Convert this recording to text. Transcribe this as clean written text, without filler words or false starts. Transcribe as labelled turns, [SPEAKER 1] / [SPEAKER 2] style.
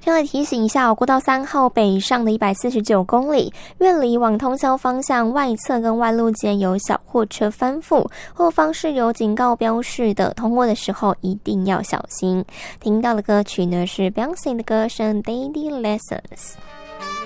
[SPEAKER 1] 这里提醒一下国道3号北上的149公里，苑里往通霄方向外侧跟外路间有小货车翻覆，后方是有警告标示的，通过的时候一定要小心。听到的歌曲呢是 Beyonce 的歌声 Daily Lessons。